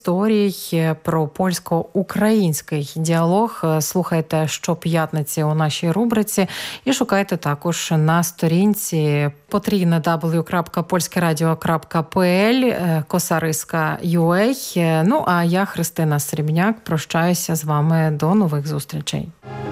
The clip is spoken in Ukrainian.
історій про польсько-український діалог слухайте щоп'ятниці у нашій рубриці і шукайте також на сторінці www.polskeradio.pl /UA. Ну, а я, Христина Срібняк, прощаюся з вами до нових зустрічей.